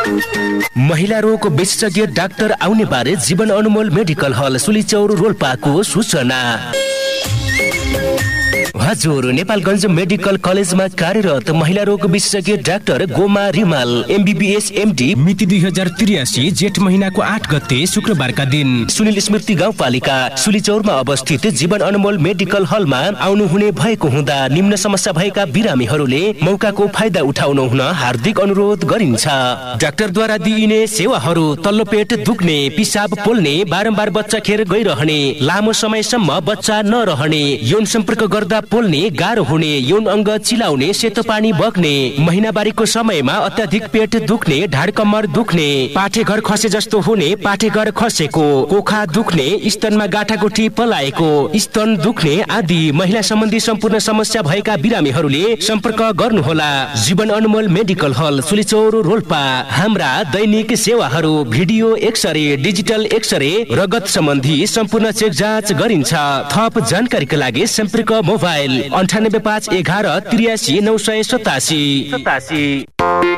महिला रोग विशेषज्ञ डाक्टर आउने बारे जीवन अनमोल मेडिकल हल सुलीचौर रोल्पाको सूचना। हजुर, नेपालगञ्ज मेडिकल कलेजमा कार्यरत महिला रोग विशेषज्ञ doctor Goma Rimal MBBS MD मिति 2083 जेठ महिनाको 8 गते शुक्रबारका दिन सुनिल स्मृति गाउँपालिका सुलीचौरमा अवस्थित जीवन अनमोल मेडिकल हलमा आउनुहुने भएको हुँदा निम्न समस्या भएका बिरामीहरूले मौकाको फाइदा उठाउनु हुन हार्दिक अनुरोध गरिन्छ। डाक्टरद्वारा दिइने सेवाहरू तल्लो पेट दुख्ने, पिसाब पोल्ने, बारम्बार बच्चा खेर गइरहने, लामो समयसम्म बच्चा नरहने, यौन सम्पर्क गर्दा पोल्ने गाह्रो हुने, यौन अङ्ग चिलाउने, सेतो पानी बग्ने, महिनावारीको समयमा अत्याधिक पेट दुख्ने, ढाड कम्मर दुख्ने, पाठेघर खसे जस्तो हुने, पाठेघर खसेको, कोखा दुख्ने, स्तनमा गाँठागुठी पलाएको, स्तन दुख्ने आदि महिला सम्बन्धी सम्पूर्ण समस्या भएका बिरामीहरूले सम्पर्क गर्नुहोला। जीवन अनमोल मेडिकल हल सुलीचौर रोल्पा। हाम्रा दैनिक सेवाहरू भिडियो एक्सरे, डिजिटल एक्सरे, रगत सम्बन्धी सम्पूर्ण चेक जाँच गरिन्छ। थप जानकारीका लागि सम्पर्क मोबाइल 98 511 83 987।